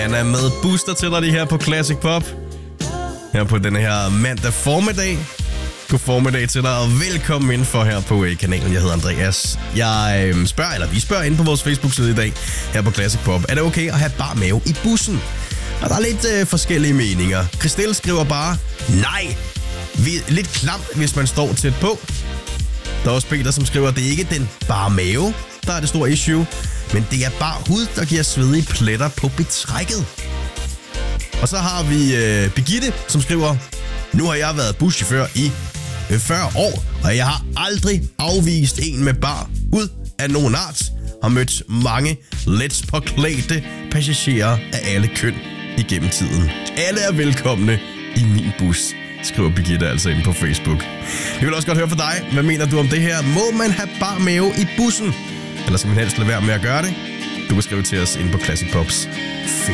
Han er med booster til dig her på Classic Pop. Her på den her mandag formiddag. God formiddag til dig, og velkommen indenfor her på kanalen. Jeg hedder Andreas. Vi spørger ind på vores Facebook-side i dag, her på Classic Pop. Er det okay at have bar mave i bussen? Og der er lidt forskellige meninger. Christelle skriver bare, nej. Lidt klamt, hvis man står tæt på. Der er også Peter, som skriver, at det ikke er den bare mave, der er det store issue, men det er bare hud, der giver svedige pletter på betrækket. Og så har vi Birgitte, som skriver, nu har jeg været buschauffør i 40 år, og jeg har aldrig afvist en med bar hud af nogen art. Har mødt mange let påklædte passagerer af alle køn igennem tiden. Alle er velkomne i min bus, skriver Birgitte altså ind på Facebook. Jeg vil også godt høre fra dig. Hvad mener du om det her? Må man have bar mave i bussen? Eller skal man helst lade være med at gøre det? Du kan skrive til os ind på Classic Pops